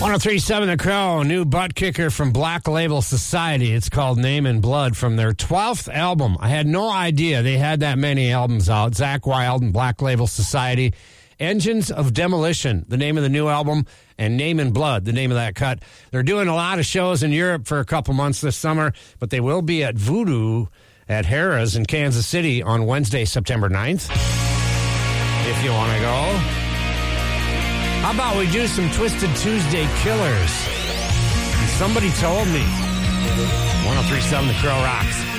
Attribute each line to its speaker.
Speaker 1: 1037 The Crow, new butt kicker from Black Label Society. It's called Name and Blood from their 12th album. I had no idea they had that many albums out. Zakk Wylde and Black Label Society. Engines of Demolition, the name of the new album, and Name and Blood, the name of that cut. They're doing a lot of shows in Europe for a couple months this summer, but they will be at Voodoo at Harrah's in Kansas City on Wednesday, September 9th. If you want to go. How about we do some Twisted Tuesday Killers? And somebody told me. 1037 The Crow rocks.